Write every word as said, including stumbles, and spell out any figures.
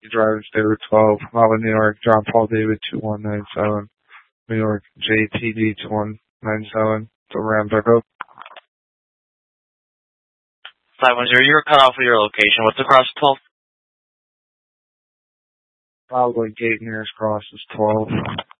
drivers, David twelve. Holland, New York, John Paul David two one nine seven. New York, J T D two one nine seven. To Ram pickup. five one zero, you're cut off of your location. What's across twelve? Probably gate nearest cross is twelve.